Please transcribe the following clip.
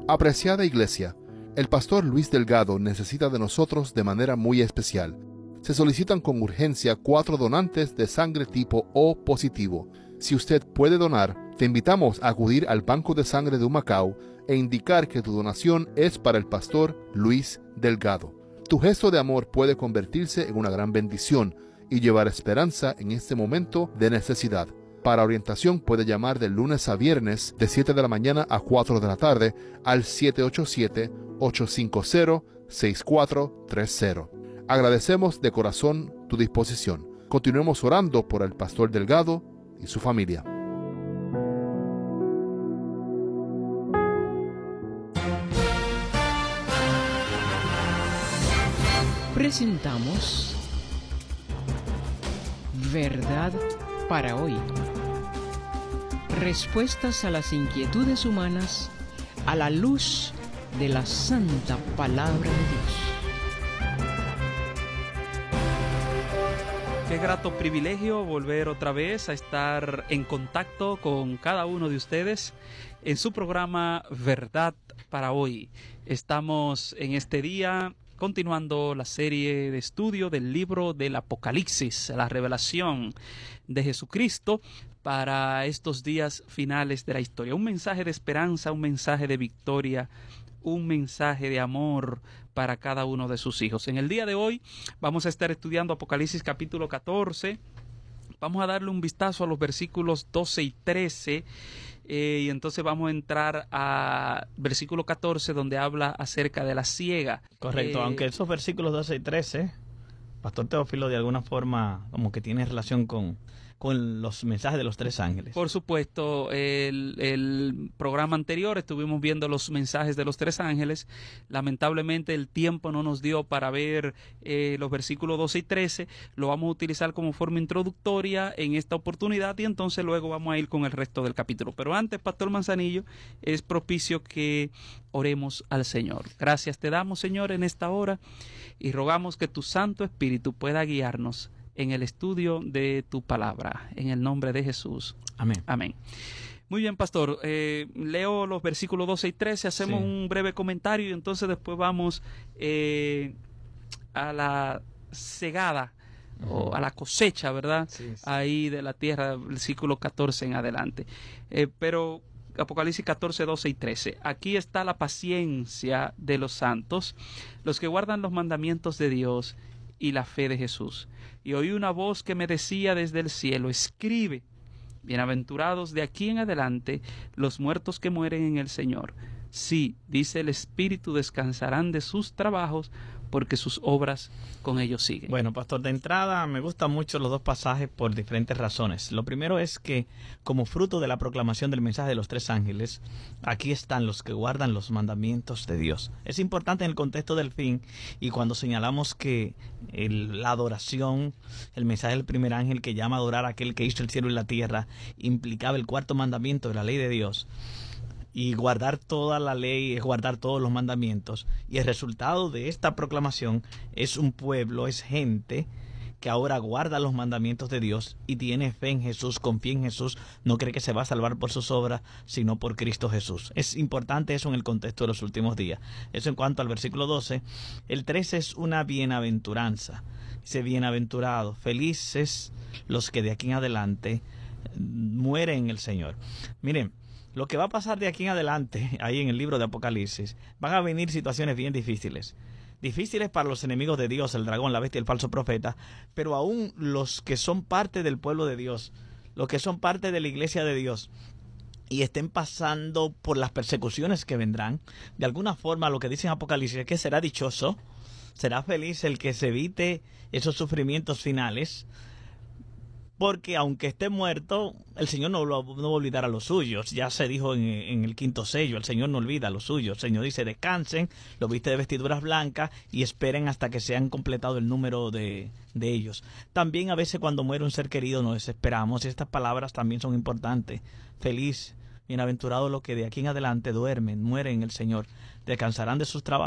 Apreciada Iglesia, el pastor Luis Delgado necesita de nosotros de manera muy especial. Se solicitan con urgencia 4 donantes de sangre tipo O positivo. Si usted puede donar, te invitamos a acudir al Banco de Sangre de Humacao e indicar que tu donación es para el pastor Luis Delgado. Tu gesto de amor puede convertirse en una gran bendición y llevar esperanza en este momento de necesidad. Para orientación puede llamar de lunes a viernes de 7 de la mañana a 4 de la tarde al 787-850-6430. Agradecemos de corazón tu disposición. Continuemos orando por el pastor Delgado y su familia. Presentamos Verdad para hoy. Respuestas a las inquietudes humanas a la luz de la santa palabra de Dios. Qué grato privilegio volver otra vez a estar en contacto con cada uno de ustedes en su programa Verdad para hoy. Estamos en este día continuando la serie de estudio del libro del Apocalipsis, la revelación de Jesucristo para estos días finales de la historia. Un mensaje de esperanza, un mensaje de victoria, un mensaje de amor para cada uno de sus hijos. En el día de hoy vamos a estar estudiando Apocalipsis capítulo 14. Vamos a darle un vistazo a los versículos 12 y 13. Y entonces vamos a entrar a versículo 14, donde habla acerca de la siega. Correcto, aunque esos versículos 12 y 13, Pastor Teófilo, de alguna forma como que tiene relación con los mensajes de los 3 ángeles. Por supuesto, el programa anterior estuvimos viendo los mensajes de los 3 ángeles. Lamentablemente el tiempo no nos dio para ver los versículos 12 y 13. Lo vamos a utilizar como forma introductoria en esta oportunidad y entonces luego vamos a ir con el resto del capítulo. Pero antes, Pastor Manzanillo, es propicio que oremos al Señor. Gracias te damos, Señor, en esta hora y rogamos que tu Santo Espíritu pueda guiarnos en el estudio de tu palabra, en el nombre de Jesús. Amén. Amén. Muy bien, pastor. Leo los versículos 12 y 13, hacemos un breve comentario y entonces después vamos a la segada o a la cosecha, ¿verdad? Sí. Ahí de la tierra, versículo 14 en adelante. Pero Apocalipsis 14, 12 y 13. Aquí está la paciencia de los santos, los que guardan los mandamientos de Dios y la fe de Jesús. Y oí una voz que me decía desde el cielo: escribe, bienaventurados de aquí en adelante los muertos que mueren en el Señor. Sí, dice el Espíritu, descansarán de sus trabajos, porque sus obras con ellos siguen. Bueno, pastor, de entrada me gustan mucho los 2 pasajes por diferentes razones. Lo primero es que, como fruto de la proclamación del mensaje de los 3 ángeles, aquí están los que guardan los mandamientos de Dios. Es importante en el contexto del fin, y cuando señalamos que la adoración, el mensaje del primer ángel que llama a adorar a aquel que hizo el cielo y la tierra, implicaba el 4º mandamiento de la ley de Dios. Y guardar toda la ley es guardar todos los mandamientos. Y el resultado de esta proclamación es un pueblo, es gente que ahora guarda los mandamientos de Dios y tiene fe en Jesús, confía en Jesús, no cree que se va a salvar por sus obras, sino por Cristo Jesús. Es importante eso en el contexto de los últimos días. Eso en cuanto al versículo 12. El 13 es una bienaventuranza. Dice: bienaventurados, felices los que de aquí en adelante mueren en el Señor. Miren, lo que va a pasar de aquí en adelante, ahí en el libro de Apocalipsis, van a venir situaciones bien difíciles. Difíciles para los enemigos de Dios, el dragón, la bestia y el falso profeta, pero aún los que son parte del pueblo de Dios, los que son parte de la iglesia de Dios, y estén pasando por las persecuciones que vendrán, de alguna forma lo que dice en Apocalipsis es que será dichoso, será feliz el que se evite esos sufrimientos finales, porque aunque esté muerto, el Señor no va a olvidar a los suyos. Ya se dijo en el 5º sello, el Señor no olvida a los suyos. El Señor dice: descansen, los viste de vestiduras blancas y esperen hasta que se han completado el número de ellos. También a veces cuando muere un ser querido nos desesperamos, y estas palabras también son importantes. Feliz, bienaventurados los que de aquí en adelante duermen, mueren en el Señor, descansarán de sus trabajos.